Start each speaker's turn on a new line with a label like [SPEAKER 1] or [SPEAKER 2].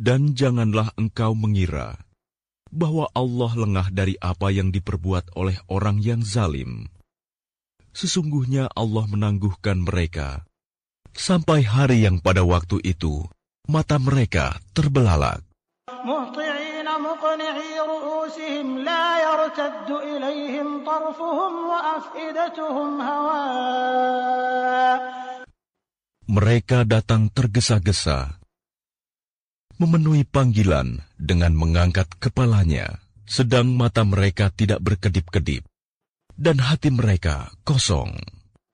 [SPEAKER 1] Dan janganlah engkau mengira bahwa Allah lengah dari apa yang diperbuat oleh orang yang zalim. Sesungguhnya Allah menangguhkan mereka sampai hari yang pada waktu itu mata mereka terbelalak.
[SPEAKER 2] مهطعين مقنعي رؤوسهم لا يرتد إليهم طرفهم وأفئدتهم هواء.
[SPEAKER 1] Mereka datang tergesa-gesa, memenuhi panggilan dengan mengangkat kepalanya, sedang mata mereka tidak berkedip-kedip, dan hati mereka kosong.